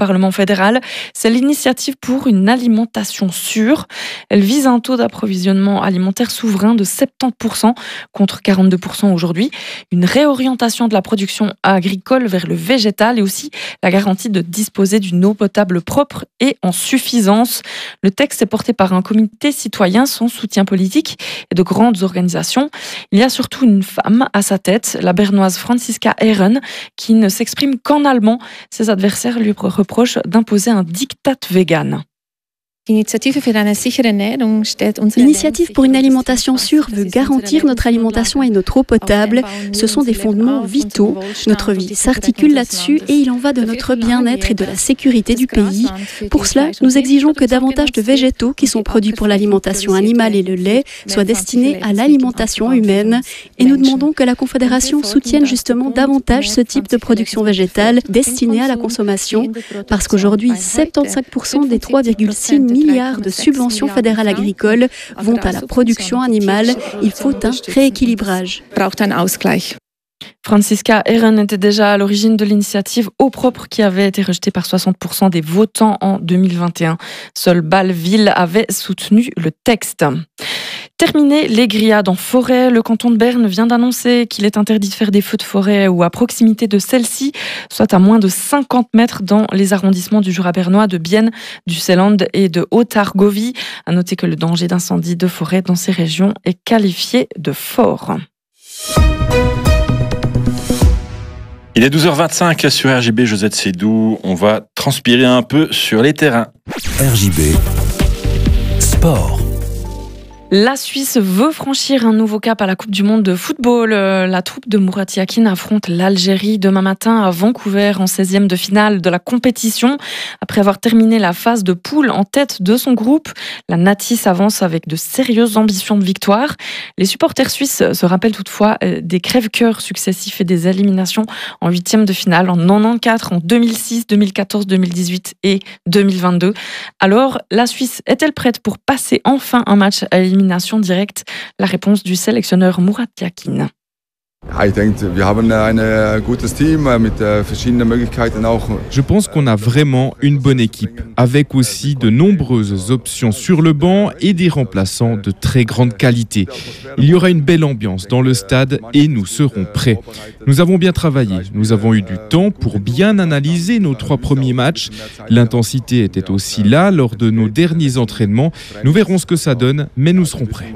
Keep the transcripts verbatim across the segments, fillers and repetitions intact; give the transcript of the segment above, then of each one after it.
Parlement fédéral. C'est l'initiative pour une alimentation sûre. Elle vise un taux d'approvisionnement alimentaire souverain de soixante-dix pour cent contre quarante-deux pour cent aujourd'hui. Une réorientation de la production agricole vers le végétal et aussi la garantie de disposer d'une eau potable propre et en suffisance. Le texte est porté par un comité citoyen sans soutien politique et de grandes organisations. Il y a surtout une femme à sa tête, la bernoise Franziska Ehren, qui ne s'exprime qu'en allemand. Ses adversaires lui reprochent d'imposer un diktat vegan. L'initiative pour une alimentation sûre veut garantir notre alimentation et notre eau potable. Ce sont des fondements vitaux. Notre vie s'articule là-dessus et il en va de notre bien-être et de la sécurité du pays. Pour cela, nous exigeons que davantage de végétaux qui sont produits pour l'alimentation animale et le lait soient destinés à l'alimentation humaine. Et nous demandons que la Confédération soutienne justement davantage ce type de production végétale destinée à la consommation. Parce qu'aujourd'hui, soixante-quinze pour cent des trois virgule six milliards de subventions fédérales agricoles vont à la production animale. Il faut un rééquilibrage. Franziska Ehren était déjà à l'origine de l'initiative Eau propre qui avait été rejetée par soixante pour cent des votants en deux mille vingt et un. Seul Bâle-Ville avait soutenu le texte. Terminé les grillades en forêt, le canton de Berne vient d'annoncer qu'il est interdit de faire des feux de forêt ou à proximité de celle-ci, soit à moins de cinquante mètres dans les arrondissements du Jura bernois, de Bienne, du Seeland et de Haute-Argovie. À noter que le danger d'incendie de forêt dans ces régions est qualifié de fort. Il est douze heures vingt-cinq sur R J B, Josette Sédou. On va transpirer un peu sur les terrains. R J B Sport. La Suisse veut franchir un nouveau cap à la Coupe du Monde de football. La troupe de Murat Yakin affronte l'Algérie demain matin à Vancouver en seizième de finale de la compétition. Après avoir terminé la phase de poule en tête de son groupe, la Nati s'avance avec de sérieuses ambitions de victoire. Les supporters suisses se rappellent toutefois des crève-cœurs successifs et des éliminations en huitième de finale en quatre-vingt-quatorze, en deux mille six, deux mille quatorze, deux mille dix-huit et deux mille vingt-deux. Alors, la Suisse est-elle prête pour passer enfin un match à élimination directe? La réponse du sélectionneur Murat Yakin. Je pense qu'on a vraiment une bonne équipe, avec aussi de nombreuses options sur le banc et des remplaçants de très grande qualité. Il y aura une belle ambiance dans le stade et nous serons prêts. Nous avons bien travaillé, nous avons eu du temps pour bien analyser nos trois premiers matchs. L'intensité était aussi là lors de nos derniers entraînements. Nous verrons ce que ça donne, mais nous serons prêts.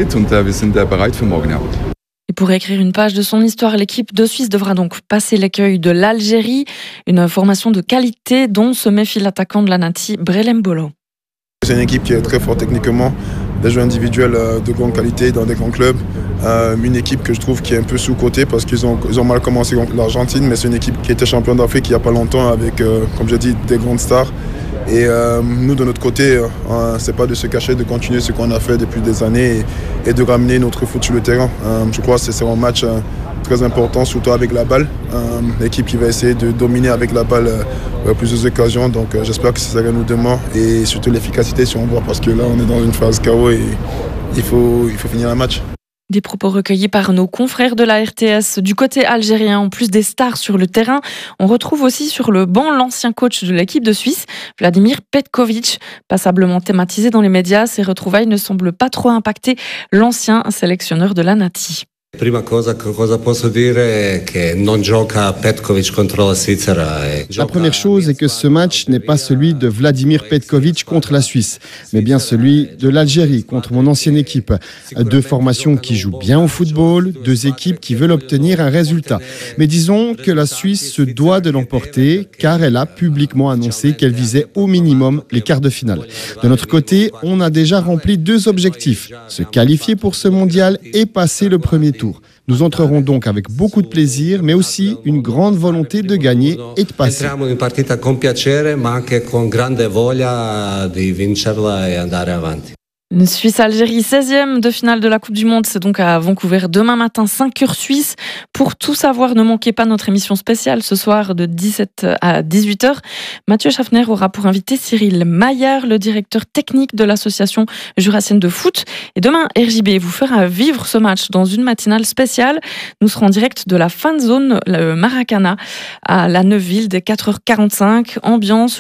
Et pour écrire une page de son histoire, l'équipe de Suisse devra donc passer l'accueil de l'Algérie, une formation de qualité dont se méfie l'attaquant de la Nati, Brelem Bolo. C'est une équipe qui est très forte techniquement, des joueurs individuels de grande qualité dans des grands clubs. Euh, une équipe que je trouve qui est un peu sous-cotée parce qu'ils ont, ils ont mal commencé contre l'Argentine, mais c'est une équipe qui était championne d'Afrique il n'y a pas longtemps avec, euh, comme je dis, des grandes stars. Et euh, nous, de notre côté, euh, c'est pas de se cacher, de continuer ce qu'on a fait depuis des années et, et de ramener notre foot sur le terrain. Euh, je crois que c'est un match euh, très important, surtout avec la balle. Euh, l'équipe qui va essayer de dominer avec la balle euh, plusieurs occasions. Donc euh, j'espère que ça sera nous demain et surtout l'efficacité si on voit, parce que là, on est dans une phase K O et il faut, il faut finir le match. Des propos recueillis par nos confrères de la R T S. Du côté algérien, en plus des stars sur le terrain, on retrouve aussi sur le banc l'ancien coach de l'équipe de Suisse, Vladimir Petkovic. Passablement thématisé dans les médias, ces retrouvailles ne semblent pas trop impacter l'ancien sélectionneur de la Nati. Prima cosa cosa posso dire è che non gioca Petkovic contro la Svizzera. La première chose est que ce match n'est pas celui de Vladimir Petkovic contre la Suisse, mais bien celui de l'Algérie contre mon ancienne équipe. Deux formations qui jouent bien au football, deux équipes qui veulent obtenir un résultat. Mais disons que la Suisse se doit de l'emporter car elle a publiquement annoncé qu'elle visait au minimum les quarts de finale. De notre côté, on a déjà rempli deux objectifs, se qualifier pour ce mondial et passer le premier tour. Nous entrerons donc avec beaucoup de plaisir, mais aussi une grande volonté de gagner et de passer. Entriamo in partita con piacere, ma anche con grande voglia di vincerla e andare avanti. Suisse-Algérie, seizième de finale de la Coupe du Monde, c'est donc à Vancouver demain matin, cinq heures suisse. Pour tout savoir, ne manquez pas notre émission spéciale ce soir de dix-sept à dix-huit heures. Mathieu Schaffner aura pour invité Cyril Maillard, le directeur technique de l'association jurassienne de foot. Et demain, R J B vous fera vivre ce match dans une matinale spéciale. Nous serons en direct de la fan zone le Maracana à la Neuville dès quatre heures quarante-cinq. Ambiance